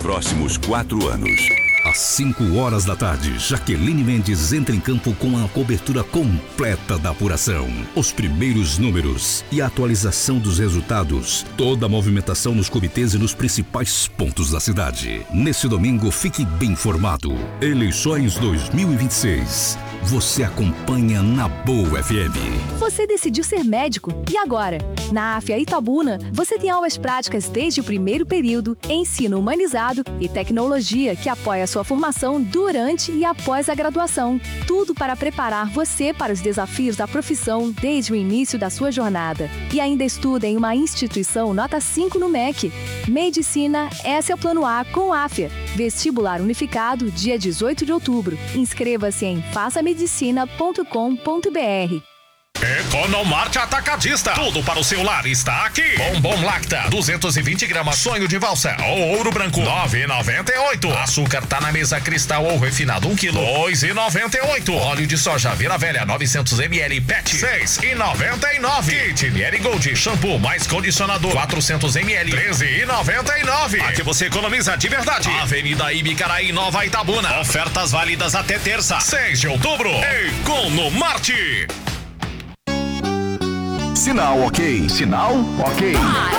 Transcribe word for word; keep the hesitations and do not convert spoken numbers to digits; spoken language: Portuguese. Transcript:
próximos quatro anos. Às cinco horas da tarde, Jaqueline Mendes entra em campo com a cobertura completa da apuração. Os primeiros números e a atualização dos resultados. Toda a movimentação nos comitês e nos principais pontos da cidade. Nesse domingo, fique bem informado. Eleições dois mil e vinte e seis. Você acompanha na Boa F M. Você decidiu ser médico. E agora? Na AFIA Itabuna, você tem aulas práticas desde o primeiro período, ensino humanizado e tecnologia que apoia a sua formação durante e após a graduação. Tudo para preparar você para os desafios da profissão desde o início da sua jornada. E ainda estuda em uma instituição nota cinco no M E C. Medicina, esse é o plano A com AFIA. Vestibular unificado, dia dezoito de outubro. Inscreva-se em faça medicina ponto com ponto br. Economarte Atacadista. Tudo para o seu lar está aqui. Bombom Lacta, duzentos e vinte gramas, sonho de valsa ou ouro branco, nove reais e noventa e oito centavos. Açúcar tá na mesa cristal ou refinado, um quilo, dois reais e noventa e oito centavos. Óleo de soja Vira Velha, novecentos mililitros, P E T, seis reais e noventa e nove centavos. Kit Miele Gold, shampoo mais condicionador, quatrocentos mililitros, treze reais e noventa e nove centavos. Aqui você economiza de verdade. Avenida Ibicaraí, Nova Itabuna. Ofertas válidas até terça, seis de outubro. Economarte. Sinal ok. Sinal ok. Ah,